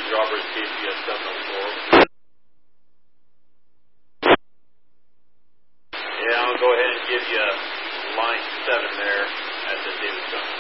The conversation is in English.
Roberts KCS 704. Yeah, I'll go ahead and give you line 7 there at the Davis Gun.